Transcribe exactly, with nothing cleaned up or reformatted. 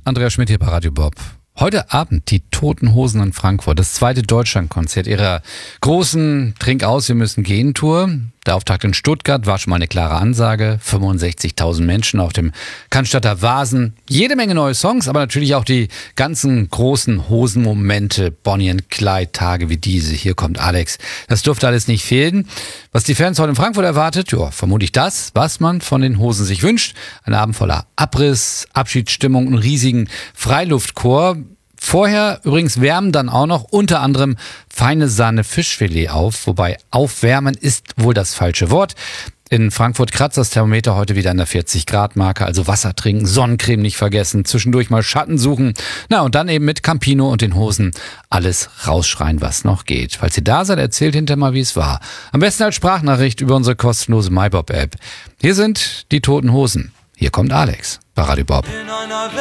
Andreas Schmidt hier bei Radio Bob. Heute Abend die Toten Hosen in Frankfurt, das zweite Deutschlandkonzert ihrer großen Trink aus, wir müssen gehen Tour. Der Auftakt in Stuttgart war schon mal eine klare Ansage. fünfundsechzigtausend Menschen auf dem Cannstatter Vasen. Jede Menge neue Songs, aber natürlich auch die ganzen großen Hosenmomente. Bonnie and Clyde, Tage wie diese. Hier kommt Alex. Das durfte alles nicht fehlen. Was die Fans heute in Frankfurt erwartet? Ja, vermutlich das, was man von den Hosen sich wünscht. Ein Abend voller Abriss, Abschiedsstimmung und riesigen Freiluftchor. Vorher übrigens wärmen dann auch noch unter anderem feine Sahne Fischfilet auf, wobei aufwärmen ist wohl das falsche Wort. In Frankfurt kratzt das Thermometer heute wieder an der vierzig Grad Marke, also Wasser trinken, Sonnencreme nicht vergessen, zwischendurch mal Schatten suchen. Na und dann eben mit Campino und den Hosen alles rausschreien, was noch geht. Falls ihr da seid, erzählt hinterher mal, wie es war. Am besten als Sprachnachricht über unsere kostenlose MyBob-App. Hier sind die Toten Hosen. Hier kommt Alex bei Radio Bob.